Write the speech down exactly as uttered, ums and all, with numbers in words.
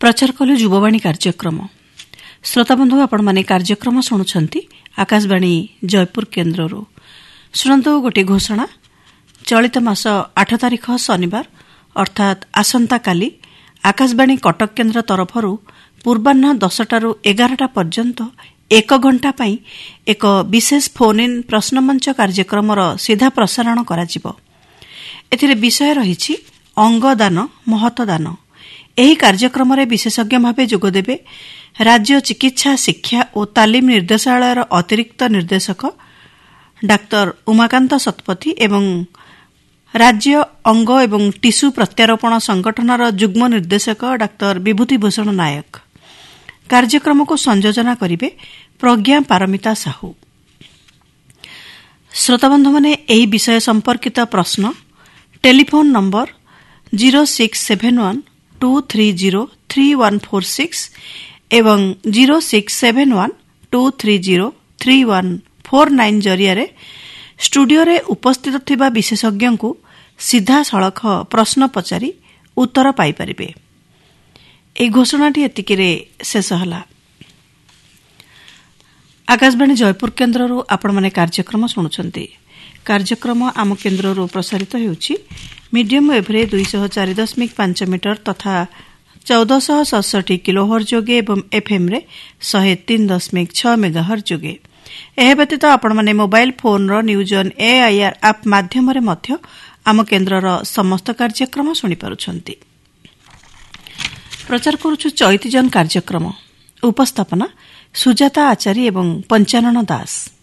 प्रचार कलु युववाणी कार्यक्रम श्रोताबंधु आपण माने कार्यक्रम शुणुछंती आकाशवाणी जयपुर केन्द्र शुणु गोटे घोषणा चलित मास आठ तारिख शनिवार अर्थात आसंता काली आकाशवाणी कटक केन्द्र तरफरू पूर्वाह्न दसटारू एगारटा पर्यंत एक घंटा पई एक विशेष फोन इन प्रश्नमंच कार्यक्रमर सीधा प्रसारण कराजिबो। एथिरे विषय रहिछि अंगदान महत्वदान। एही कार्यक्रम विशेषज्ञ भावे जोगदेबे राज्य चिकित्सा शिक्षा और तालीम निर्देशालयर अतिरिक्त निर्देशक डाक्तर उमाकांत शतपथी एवं राज्य अंग एवं टिश्यू प्रत्यारोपण संगठनर जुग्म निर्देशक डाक्तर विभूतिभूषण नायक। कार्यक्रम को संयोजना करिवे प्रज्ञा पारमिता साहू। श्रोताबंधु माने एही विषय संपर्कित प्रश्न telephone number zero six seven one two three zero three one four six एवं zero six seven one two three zero three one four nine जरिया स्टूडियो रे उपस्थित थिबा विशेषज्ञ को सीधा सड़क प्रश्न पचारि उत्तर पाई परिबे। ए घोषणाटी एतिकिरे शेष हला। आकाशवाणी जयपुर केन्द्ररू आपण माने कार्यक्रम शुणुछंती। कार्यक्रम आम केन्द्ररू प्रसारित हेउछि मीडियम वेव्रे दुई सौ चार दशमिक पांच मीटर तथा चौदह सौ सड़सठ किलोहर्ट्ज जोगे एवं एफएम रे सौ तीन दशमिक छह मेगाहर्ट्ज जोगे। एहे व्यतीत आपण माने mobile phone row news on AIR app माध्यम रे मध्य आम केन्द्रर समस्त कार्यक्रम शुनि पारुछंती। प्रचार करूछु चैतीजन कार्यक्रम। उपस्थापना सुजाता आचार्य एवं पंचानन दास।